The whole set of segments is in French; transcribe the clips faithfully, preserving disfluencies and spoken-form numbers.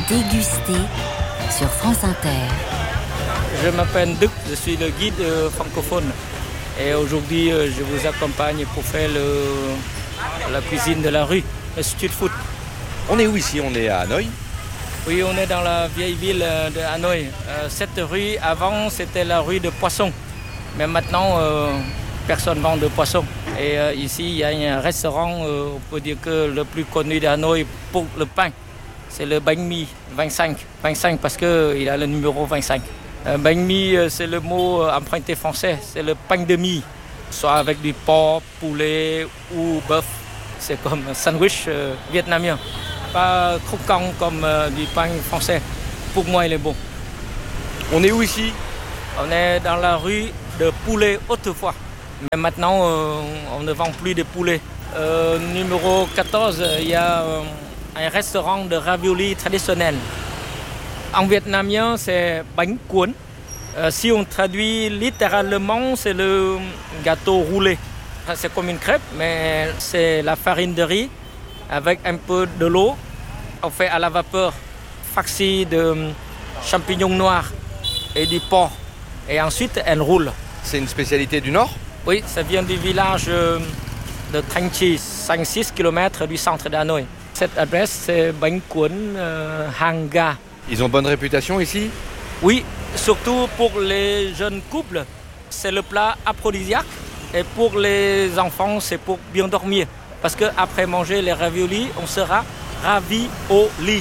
Déguster sur France Inter. Je m'appelle Duc, je suis le guide francophone. Et aujourd'hui, je vous accompagne pour faire le, la cuisine de la rue, le street food. On est où ici? On est à Hanoï? Oui, on est dans la vieille ville de Hanoï. Cette rue, avant, c'était la rue de Poisson. Mais maintenant, euh, personne ne vend de poisson. Et euh, ici, il y a un restaurant, euh, on peut dire que le plus connu de Hanoï pour le pain. C'est le bánh mì vingt-cinq. vingt-cinq parce qu'il a le numéro vingt-cinq. Euh, bánh mì, c'est le mot emprunté français. C'est le pain de mie. Soit avec du porc, poulet ou bœuf. C'est comme un sandwich euh, vietnamien. Pas croquant comme euh, du pain français. Pour moi, il est bon. On est où ici? On est dans la rue de poulet autrefois. Mais maintenant, euh, on ne vend plus de poulet. Euh, numéro quatorze, il y a euh, un restaurant de ravioli traditionnel. En vietnamien, c'est bánh cuốn. Euh, si on traduit littéralement, c'est le gâteau roulé. C'est comme une crêpe, mais c'est la farine de riz avec un peu de l'eau. On fait à la vapeur, farci de champignons noirs et du porc. Et ensuite, elle roule. C'est une spécialité du Nord? Oui, ça vient du village de Thanh Trì, cinq à six kilomètres du centre d'Hanoï. Cette adresse, c'est bánh cuốn euh, Hang Ga. Ils ont bonne réputation ici? Oui, surtout pour les jeunes couples, c'est le plat aphrodisiaque. Et pour les enfants, c'est pour bien dormir. Parce qu'après manger les raviolis, on sera ravi au lit.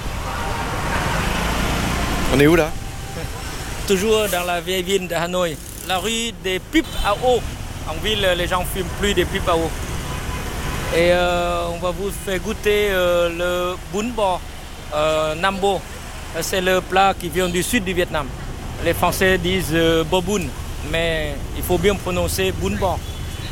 On est où là? Toujours dans la vieille ville de Hanoï. La rue des pipes à eau. En ville, les gens ne fument plus des pipes à eau. Et euh, on va vous faire goûter euh, le bún bò euh, Nam Bo. C'est le plat qui vient du sud du Vietnam. Les Français disent euh, bo bún, mais il faut bien prononcer bún bò.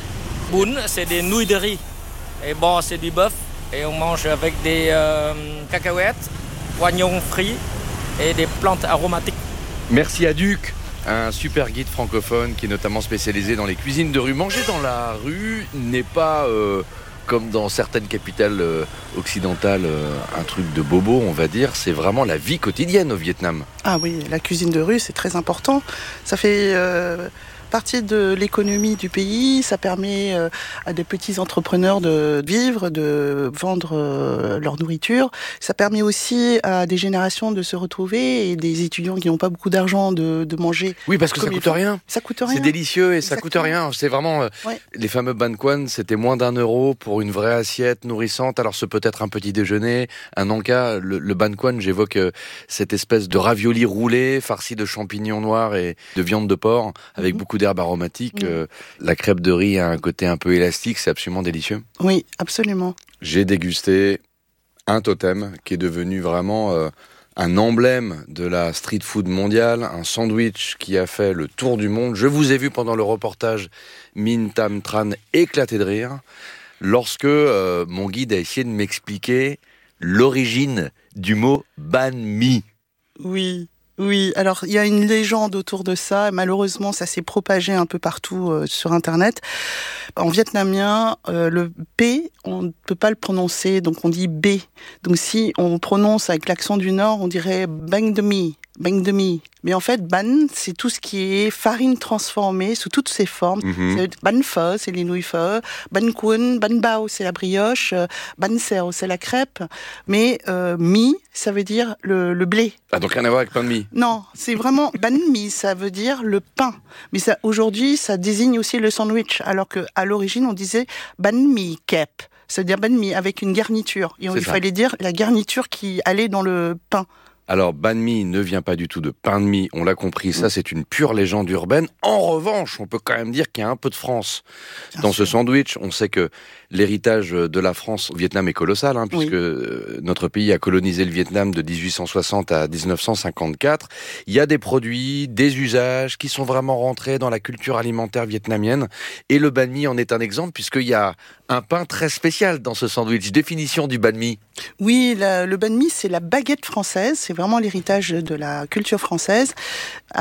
Bún, c'est des nouilles de riz. Et bò, c'est du bœuf. Et on mange avec des euh, cacahuètes, oignons frits et des plantes aromatiques. Merci à Duc, un super guide francophone qui est notamment spécialisé dans les cuisines de rue. Manger dans la rue n'est pas, euh, comme dans certaines capitales euh, occidentales, euh, un truc de bobo, on va dire. C'est vraiment la vie quotidienne au Vietnam. Ah oui, la cuisine de rue, c'est très important. Ça fait euh, partie de l'économie du pays. Ça permet euh, à des petits entrepreneurs de vivre, de vendre euh, leur nourriture. Ça permet aussi à des générations de se retrouver et des étudiants qui n'ont pas beaucoup d'argent de, de manger. Oui, parce que ça coûte rien. Ça coûte rien. C'est délicieux et Exactement. Ça coûte rien. C'est vraiment euh, ouais. Les fameux bánh cuốn, c'était moins d'un euro pour une vraie assiette nourrissante. Alors ce peut être un petit déjeuner, un encas. Le, le bánh cuốn, j'évoque euh, cette espèce de ravioli roulé, farci de champignons noirs et de viande de porc avec mmh. beaucoup d'herbes aromatiques. Mmh. Euh, la crêpe de riz a un côté un peu élastique, c'est absolument délicieux. Oui, absolument. J'ai dégusté un totem qui est devenu vraiment euh, un emblème de la street food mondiale, un sandwich qui a fait le tour du monde. Je vous ai vu pendant le reportage Minh Tam Tran éclater de rire lorsque euh, mon guide a essayé de m'expliquer l'origine du mot banh mi. Oui. Oui, alors il y a une légende autour de ça. Malheureusement, ça s'est propagé un peu partout euh, sur Internet. En vietnamien, euh, le P, on ne peut pas le prononcer, donc on dit B. Donc si on prononce avec l'accent du Nord, on dirait bánh de mì, bánh de mì. Mais en fait, bánh, c'est tout ce qui est farine transformée sous toutes ses formes. Mm-hmm. C'est bánh phở, c'est les nouilles phở. Bánh cuốn, bánh bao, c'est la brioche. Bánh xèo, c'est la crêpe. Mais euh, mì, ça veut dire le, le blé. Ah, donc rien à voir avec pain de mie? Non, c'est vraiment bánh mì, ça veut dire le pain. Mais ça, aujourd'hui, ça désigne aussi le sandwich. Alors qu'à l'origine, on disait bánh mì kẹp. Ça veut dire bánh mì avec une garniture. Et il fallait dire la garniture qui allait dans le pain. Alors, banh mi ne vient pas du tout de pain de mie, on l'a compris, ça c'est une pure légende urbaine. En revanche, on peut quand même dire qu'il y a un peu de France Bien dans sûr. Ce sandwich. On sait que l'héritage de la France au Vietnam est colossal, hein, puisque oui. notre pays a colonisé le Vietnam de dix-huit cent soixante à dix-neuf cent cinquante-quatre. Il y a des produits, des usages qui sont vraiment rentrés dans la culture alimentaire vietnamienne. Et le banh mi en est un exemple, puisqu'il y a un pain très spécial dans ce sandwich. Définition du banh mi. Oui, la, le banh mi, c'est la baguette française. C'est vraiment l'héritage de la culture française. Alors,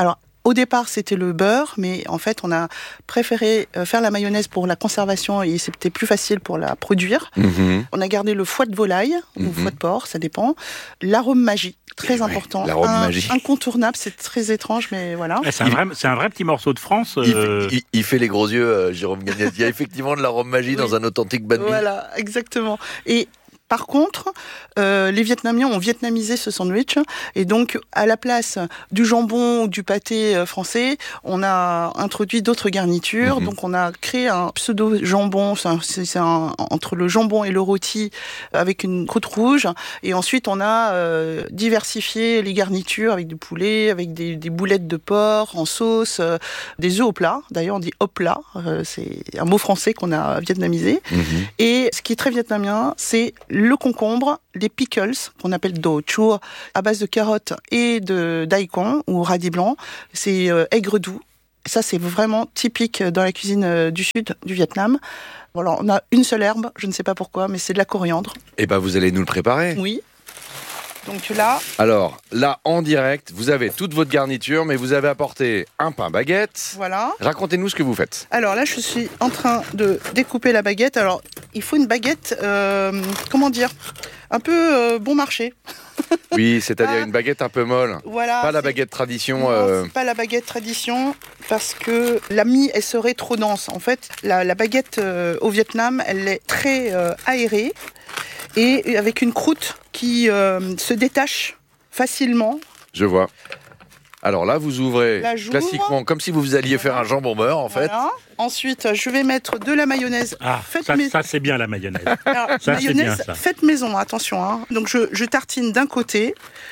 Au départ, c'était le beurre, mais en fait, on a préféré faire la mayonnaise pour la conservation et c'était plus facile pour la produire. Mmh. On a gardé le foie de volaille mmh. ou foie de porc, ça dépend. L'arôme magie, très et important. Ouais, l'arôme un, magie. Incontournable, c'est très étrange, mais voilà. Ouais, c'est, un vrai, c'est un vrai petit morceau de France. Euh... Il, il, il fait les gros yeux, euh, Jérôme Gagnès. Il y a effectivement de l'arôme magie oui. dans un authentique banh mi. Voilà, exactement. Et par contre, euh, les Vietnamiens ont vietnamisé ce sandwich et donc à la place du jambon ou du pâté français, on a introduit d'autres garnitures. Mmh. Donc on a créé un pseudo jambon, c'est, un, c'est un, entre le jambon et le rôti avec une croûte rouge. Et ensuite on a euh, diversifié les garnitures avec du poulet, avec des, des boulettes de porc en sauce, euh, des œufs au plat. D'ailleurs on dit au plat, euh, c'est un mot français qu'on a vietnamisé. Mmh. Et ce qui est très vietnamien, c'est le concombre, les pickles, qu'on appelle do chua, à base de carottes et de daikon, ou radis blanc. C'est euh, aigre doux. Ça, c'est vraiment typique dans la cuisine euh, du sud du Vietnam. Voilà, on a une seule herbe, je ne sais pas pourquoi, mais c'est de la coriandre. Eh ben, vous allez nous le préparer. Oui. Donc là... Alors, là, en direct, vous avez toute votre garniture, mais vous avez apporté un pain baguette. Voilà. Racontez-nous ce que vous faites. Alors là, je suis en train de découper la baguette. Alors, il faut une baguette, euh, comment dire, un peu euh, bon marché. Oui, c'est-à-dire ah, une baguette un peu molle. Voilà. Pas la baguette tradition. Non, euh... c'est pas la baguette tradition, parce que la mie, elle serait trop dense. En fait, la, la baguette euh, au Vietnam, elle est très euh, aérée. Et avec une croûte qui euh, se détache facilement. Je vois. Alors là, vous ouvrez classiquement comme si vous alliez voilà. faire un jambon beurre, en voilà. fait. Ensuite, je vais mettre de la mayonnaise. Ah, ça, mais... ça c'est bien la mayonnaise. Alors, ça, mayonnaise c'est bien, ça. Faite maison, attention. Hein. Donc je, je tartine d'un côté.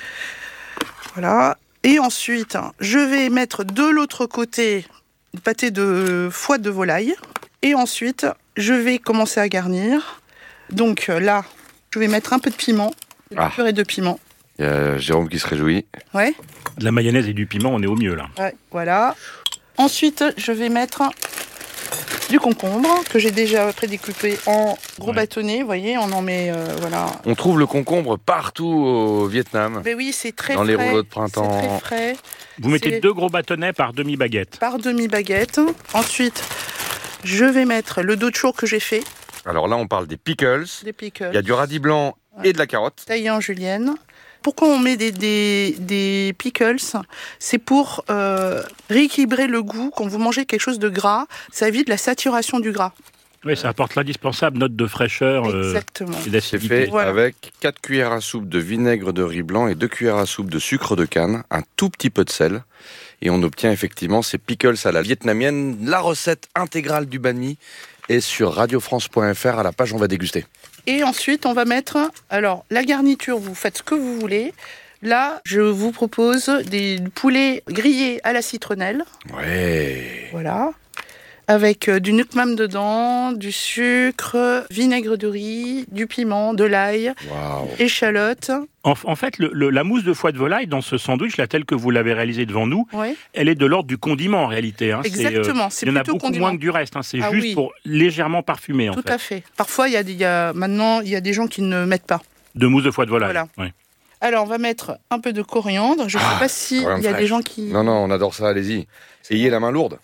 Voilà. Et ensuite, je vais mettre de l'autre côté une pâté de foie de volaille. Et ensuite, je vais commencer à garnir. Donc là... Je vais mettre un peu de piment, de ah. purée de piment. Il y a Jérôme qui se réjouit. Ouais. De la mayonnaise et du piment, on est au mieux là. Ouais, voilà. Ensuite, je vais mettre du concombre que j'ai déjà prédécoupé en gros ouais. bâtonnets. Vous voyez, on en met, euh, voilà. On trouve le concombre partout au Vietnam. Ben oui, c'est très dans frais. Dans les rouleaux de printemps. C'est très frais. Vous mettez c'est... deux gros bâtonnets par demi-baguette. Par demi-baguette. Ensuite, je vais mettre le do chua que j'ai fait. Alors là, on parle des pickles. Des pickles. Il y a du radis blanc ouais. et de la carotte. Taillé en julienne. Pourquoi on met des, des, des pickles ? C'est pour euh, rééquilibrer le goût. Quand vous mangez quelque chose de gras, ça évite la saturation du gras. Oui, ça apporte l'indispensable note de fraîcheur Exactement. Euh, et d'acidité. C'est fait voilà. avec quatre cuillères à soupe de vinaigre de riz blanc et deux cuillères à soupe de sucre de canne, un tout petit peu de sel. Et on obtient effectivement ces pickles à la vietnamienne. La recette intégrale du banh mi est sur radio france point f r à la page On va déguster. Et ensuite, on va mettre, alors la garniture, vous faites ce que vous voulez. Là, je vous propose des poulets grillés à la citronnelle. Ouais. Voilà. Avec du nuoc mam dedans, du sucre, vinaigre de riz, du piment, de l'ail, wow. échalote. En, en fait, le, le, la mousse de foie de volaille dans ce sandwich, là, tel que vous l'avez réalisé devant nous, ouais. elle est de l'ordre du condiment en réalité. Hein. Exactement. C'est, euh, il y en a beaucoup condiment. moins que du reste. Hein. C'est ah, juste oui. pour légèrement parfumer. Tout en fait. à fait. Parfois, il y a, il y a maintenant, il y a des gens qui ne mettent pas de mousse de foie de volaille. Voilà. Ouais. Alors, on va mettre un peu de coriandre. Je ne ah, sais pas si il y a des gens qui. Non, non, on adore ça. Allez-y. Ayez la main lourde.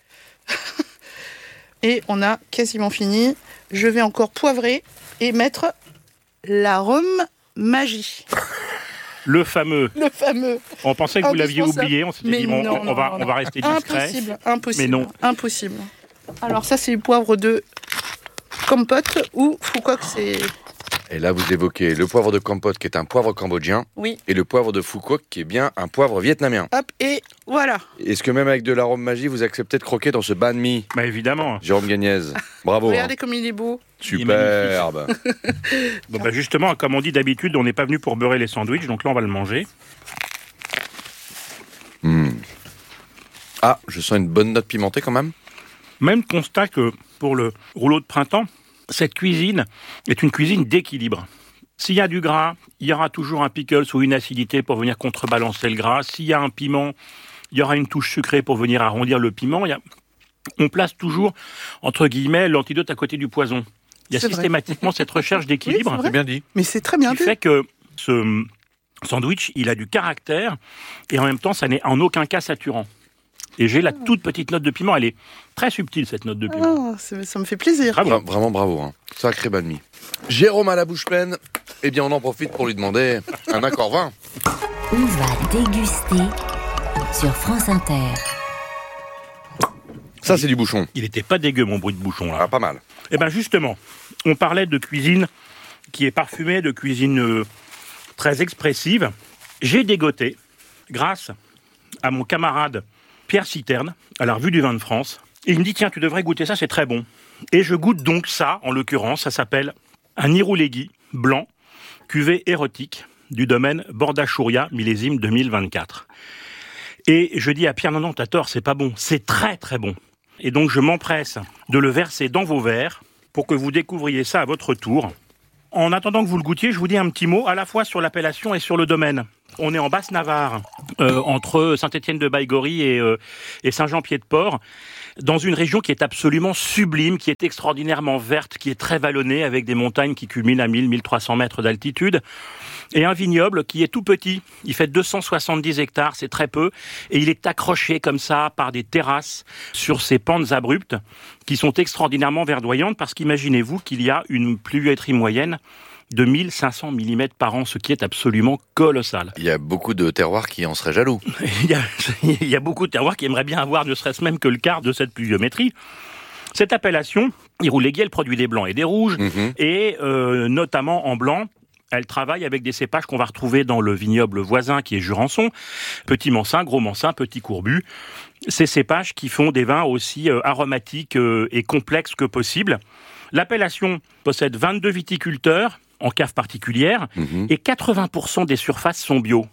Et on a quasiment fini. Je vais encore poivrer et mettre l'arôme magie. Le fameux. Le fameux. On pensait que vous l'aviez oublié. On s'était mais dit, bon, non, on, non, va, non, on va rester discret. Impossible, impossible. Mais non. Impossible. Alors ça, c'est le poivre de Kampot ou Phu Quoc, c'est... Et là, vous évoquez le poivre de Kampot, qui est un poivre cambodgien. Oui. Et le poivre de Phu Quoc, qui est bien un poivre vietnamien. Hop, et voilà. Est-ce que même avec de l'arôme magie, vous acceptez de croquer dans ce banh mi ? Bah évidemment. Jérôme Gagnès, bravo. Regardez hein. comme il est beau. Superbe. Bon bah justement, comme on dit d'habitude, on n'est pas venu pour beurrer les sandwichs, donc là on va le manger. Mmh. Ah, je sens une bonne note pimentée quand même. Même constat que pour le rouleau de printemps, cette cuisine est une cuisine d'équilibre. S'il y a du gras, il y aura toujours un pickles ou une acidité pour venir contrebalancer le gras. S'il y a un piment, il y aura une touche sucrée pour venir arrondir le piment. Il y a... On place toujours, entre guillemets, l'antidote à côté du poison. Il y a c'est systématiquement vrai. Cette recherche d'équilibre. Oui, c'est, c'est bien dit. Mais c'est très bien qui dit. fait que ce sandwich, il a du caractère et en même temps, ça n'est en aucun cas saturant. Et j'ai la toute petite note de piment. Elle est très subtile, cette note de piment. Ah, ça me fait plaisir. Bravo. Vra- Vraiment bravo, hein. Sacré banh mi. Jérôme a la bouche pleine. Eh bien, on en profite pour lui demander un accord vin. On va déguster sur France Inter. Ça, c'est du bouchon. Il était pas dégueu, mon bruit de bouchon, là. Ah, pas mal. Eh bien, justement, on parlait de cuisine qui est parfumée, de cuisine euh, très expressive. J'ai dégoté, grâce à mon camarade Pierre Citerne, à la Revue du Vin de France. Et il me dit, tiens, tu devrais goûter ça, c'est très bon. Et je goûte donc ça, en l'occurrence, ça s'appelle un Irouléguy blanc, cuvée érotique, du domaine Bordachouria, millésime deux mille vingt-quatre. Et je dis à Pierre, non, non, t'as tort, c'est pas bon, c'est très très bon. Et donc je m'empresse de le verser dans vos verres pour que vous découvriez ça à votre tour. En attendant que vous le goûtiez, je vous dis un petit mot à la fois sur l'appellation et sur le domaine. On est en Basse-Navarre, euh, entre Saint-Étienne-de-Baïgory et, euh, et Saint-Jean-Pied-de-Port, dans une région qui est absolument sublime, qui est extraordinairement verte, qui est très vallonnée, avec des montagnes qui culminent à mille à mille trois cents mètres d'altitude, et un vignoble qui est tout petit. Il fait deux cent soixante-dix hectares, c'est très peu, et il est accroché comme ça par des terrasses sur ces pentes abruptes qui sont extraordinairement verdoyantes, parce qu'imaginez-vous qu'il y a une pluviométrie moyenne de mille cinq cents millimètres par an, ce qui est absolument colossal. Il y a beaucoup de terroirs qui en seraient jaloux. il, y a, il y a beaucoup de terroirs qui aimeraient bien avoir ne serait-ce même que le quart de cette pluviométrie. Cette appellation, Irouléguy, elle produit des blancs et des rouges, mmh. et euh, notamment en blanc, elle travaille avec des cépages qu'on va retrouver dans le vignoble voisin qui est Jurançon, Petit Mansin, Gros Mansin, Petit Courbu. Ces cépages qui font des vins aussi euh, aromatiques euh, et complexes que possible. L'appellation possède vingt-deux viticulteurs en cave particulière, mmh. et quatre-vingts pour cent des surfaces sont bio,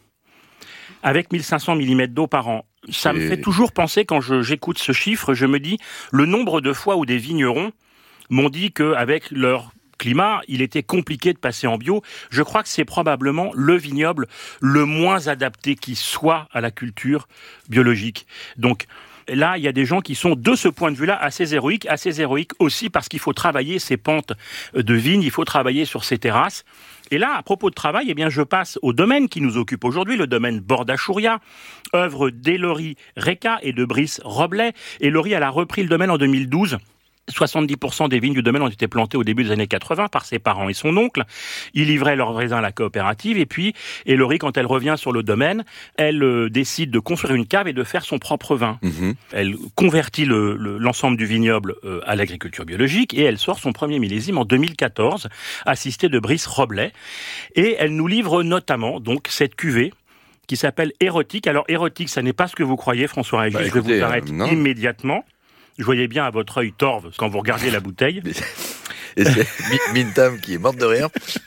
avec mille cinq cents millimètres d'eau par an. Ça et... me fait toujours penser, quand je, j'écoute ce chiffre, je me dis, le nombre de fois où des vignerons m'ont dit qu'avec leur climat, il était compliqué de passer en bio. Je crois que c'est probablement le vignoble le moins adapté qui soit à la culture biologique. Donc, là, il y a des gens qui sont, de ce point de vue-là, assez héroïques, assez héroïques aussi parce qu'il faut travailler ces pentes de vignes, il faut travailler sur ces terrasses. Et là, à propos de travail, eh bien, je passe au domaine qui nous occupe aujourd'hui, le domaine Bordachouria, œuvre d'Elori Reka et de Brice Roblet. Elori, elle a repris le domaine en deux mille douze. soixante-dix pour cent des vignes du domaine ont été plantées au début des années quatre-vingts par ses parents et son oncle. Ils livraient leurs raisins à la coopérative. Et puis, Elori, quand elle revient sur le domaine, elle euh, décide de construire une cave et de faire son propre vin. Mmh. Elle convertit le, le, l'ensemble du vignoble euh, à l'agriculture biologique et elle sort son premier millésime en deux mille quatorze, assistée de Brice Roblet. Et elle nous livre notamment donc cette cuvée qui s'appelle Érotique. Alors, Érotique, ça n'est pas ce que vous croyez, François-Régis. Bah, écoutez, je vais vous arrêter euh, immédiatement. Je voyais bien à votre œil torve quand vous regardiez la bouteille. Et c'est Mintam qui est morte de rire.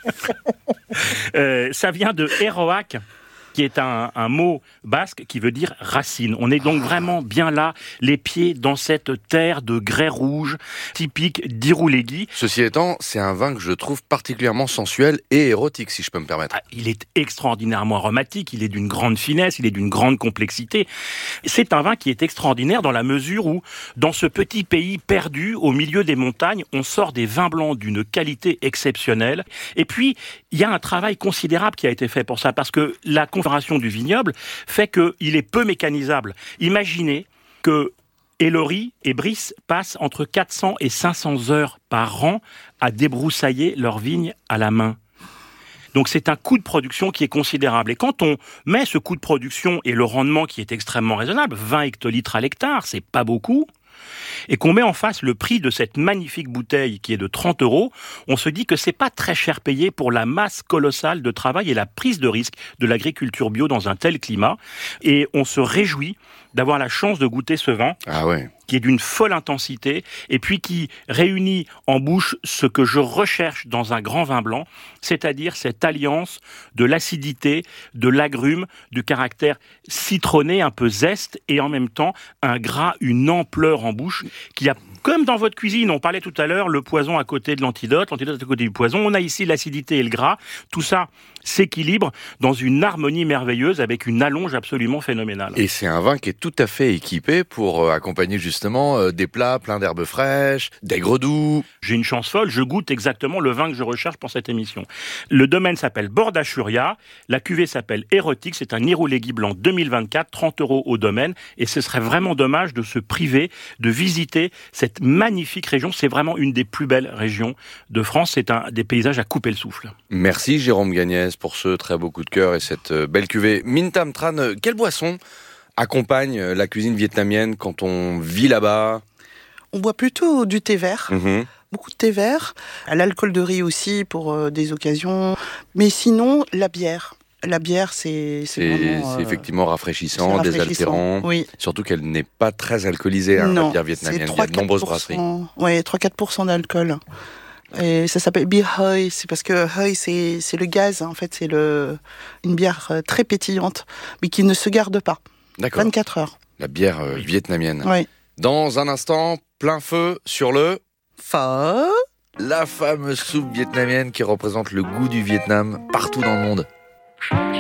euh, ça vient de Eroac, qui est un, un mot basque qui veut dire racine. On est donc vraiment bien là, les pieds dans cette terre de grès rouge, typique d'Irouléguy. Ceci étant, c'est un vin que je trouve particulièrement sensuel et érotique, si je peux me permettre. Ah, il est extraordinairement aromatique, il est d'une grande finesse, il est d'une grande complexité. C'est un vin qui est extraordinaire dans la mesure où, dans ce petit pays perdu au milieu des montagnes, on sort des vins blancs d'une qualité exceptionnelle. Et puis, il y a un travail considérable qui a été fait pour ça, parce que la configuration du vignoble fait qu'il est peu mécanisable. Imaginez que Elori et Brice passent entre quatre cents et cinq cents heures par an à débroussailler leurs vignes à la main. Donc c'est un coût de production qui est considérable. Et quand on met ce coût de production et le rendement qui est extrêmement raisonnable, vingt hectolitres à l'hectare, c'est pas beaucoup, et qu'on met en face le prix de cette magnifique bouteille qui est de trente euros, on se dit que c'est pas très cher payé pour la masse colossale de travail et la prise de risque de l'agriculture bio dans un tel climat. Et on se réjouit d'avoir la chance de goûter ce vin. Ah ouais. Qui est d'une folle intensité, et puis qui réunit en bouche ce que je recherche dans un grand vin blanc, c'est-à-dire cette alliance de l'acidité, de l'agrume, du caractère citronné, un peu zeste, et en même temps un gras, une ampleur en bouche qui a Comme dans votre cuisine, on parlait tout à l'heure, le poison à côté de l'antidote, l'antidote à côté du poison, on a ici l'acidité et le gras. Tout ça s'équilibre dans une harmonie merveilleuse avec une allonge absolument phénoménale. Et c'est un vin qui est tout à fait équipé pour euh, accompagner justement euh, des plats pleins d'herbes fraîches, d'aigre doux. J'ai une chance folle, je goûte exactement le vin que je recherche pour cette émission. Le domaine s'appelle Bordachuria, la cuvée s'appelle Érotique, c'est un Irouléguy blanc deux mille vingt-quatre, trente euros au domaine, et ce serait vraiment dommage de se priver de visiter cette magnifique région. C'est vraiment une des plus belles régions de France, c'est un des paysages à couper le souffle. Merci Jérôme Gagnès pour ce très beau coup de cœur et cette belle cuvée. Minh Tam Tran, quelle boisson accompagne la cuisine vietnamienne quand on vit là-bas? On boit plutôt du thé vert. Mmh. Beaucoup de thé vert, à l'alcool de riz aussi pour euh, des occasions. Mais sinon, la bière. La bière, c'est c'est, C'est, vraiment, euh, c'est effectivement rafraîchissant, c'est rafraîchissant. désaltérant. Oui. Surtout qu'elle n'est pas très alcoolisée, hein, Non, la bière vietnamienne. c'est Il y a de nombreuses brasseries. Oui, trois à quatre pour cent d'alcool. Et ça s'appelle Beer Hoi, c'est parce que Hoi, c'est, c'est le gaz, en fait, c'est le, une bière très pétillante, mais qui ne se garde pas. D'accord. vingt-quatre heures. La bière euh, vietnamienne. Oui. Dans un instant, plein feu sur le... Pho. La fameuse soupe vietnamienne qui représente le goût du Vietnam partout dans le monde.